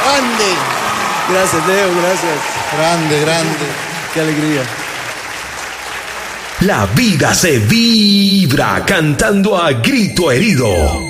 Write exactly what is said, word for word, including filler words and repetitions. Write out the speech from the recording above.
grande. Gracias, Leo, gracias. Grande, grande. Qué alegría. La vida se vibra cantando a grito herido.